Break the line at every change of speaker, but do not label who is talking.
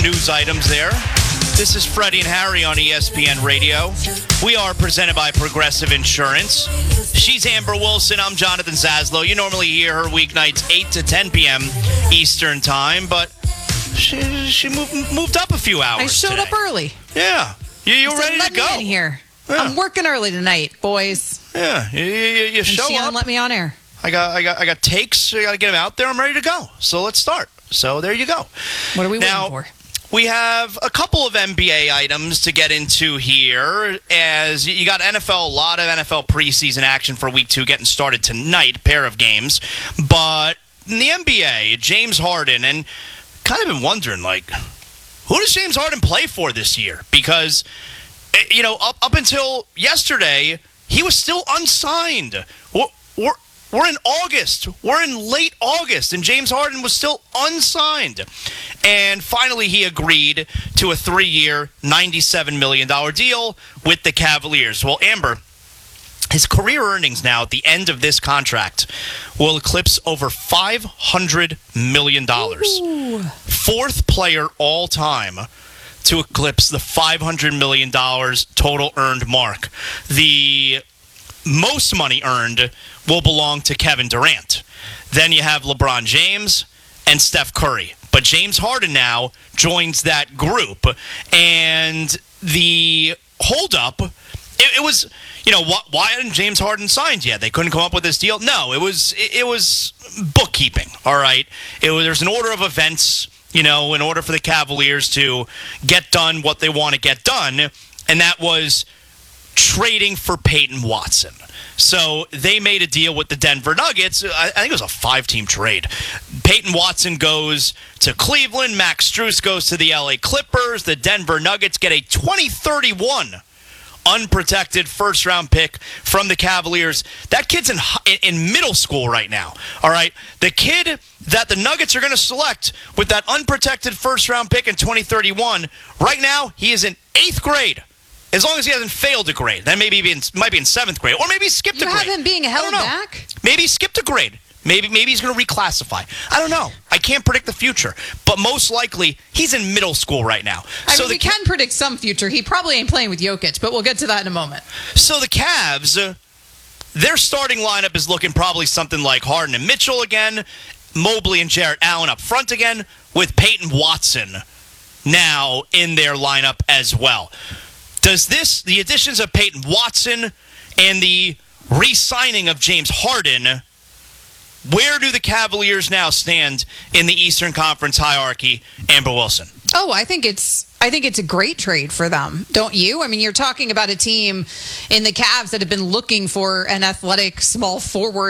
news items there. This is Freddie and Harry on ESPN Radio. We are presented by Progressive Insurance. She's Amber Wilson. I'm Jonathan Zaslow. You normally hear her weeknights 8 to 10 p.m. Eastern Time, but she moved up a few hours
I showed
today.
up early.
Yeah. You're ready to go.
Let me in here.
Yeah.
I'm working early tonight, boys.
Yeah. You show
Shannon
up.
let me on air.
I got takes. I got to get them out there. I'm ready to go. So let's start. So there you go.
What are we
Now,
waiting for?
We have a couple of NBA items to get into here, as you got NFL, a lot of NFL preseason action for Week 2 getting started tonight, pair of games. But in the NBA, James Harden, and kind of been wondering, like, who does James Harden play for this year? Because, you know, up until yesterday, he was still unsigned. We're in August. We're in late August, and James Harden was still unsigned. And finally, he agreed to a 3-year, $97 million deal with the Cavaliers. Well, Amber, his career earnings now at the end of this contract will eclipse over $500 million.
Ooh.
Fourth player all time to eclipse the $500 million total earned mark. The most money earned will belong to Kevin Durant. Then you have LeBron James and Steph Curry. But James Harden now joins that group. And the holdup, it was, you know, why hadn't James Harden signed yet? They couldn't come up with this deal? No, it was bookkeeping, all right? There's an order of events, you know, in order for the Cavaliers to get done what they want to get done, and that was trading for Peyton Watson. So they made a deal with the Denver Nuggets. I think it was a 5-team trade. Peyton Watson goes to Cleveland. Max Strus goes to the LA Clippers. The Denver Nuggets get a 2031 unprotected first-round pick from the Cavaliers. That kid's in middle school right now. All right? The kid that the Nuggets are going to select with that unprotected first-round pick in 2031, right now he is in 8th grade. As long as he hasn't failed a grade. Then maybe might be in 7th grade. Or maybe he skipped a grade.
You have him being held back?
Maybe he skipped a grade. Maybe he's going to reclassify. I don't know. I can't predict the future. But most likely, he's in middle school right now.
I mean, we can predict some future. He probably ain't playing with Jokic, but we'll get to that in a moment.
So the Cavs, their starting lineup is looking probably something like Harden and Mitchell again, Mobley and Jarrett Allen up front again, with Peyton Watson now in their lineup as well. Does the additions of Peyton Watson and the re-signing of James Harden, where do the Cavaliers now stand in the Eastern Conference hierarchy, Amber Wilson?
Oh, I think it's a great trade for them, don't you? I mean, you're talking about a team in the Cavs that have been looking for an athletic small forward